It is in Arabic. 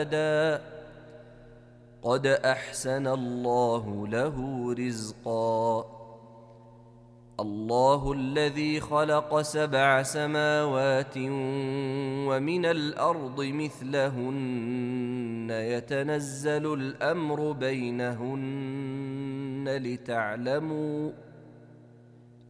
قد أحسن الله له رزقا. الله الذي خلق 7 سماوات ومن الأرض مثلهن يتنزل الأمر بينهن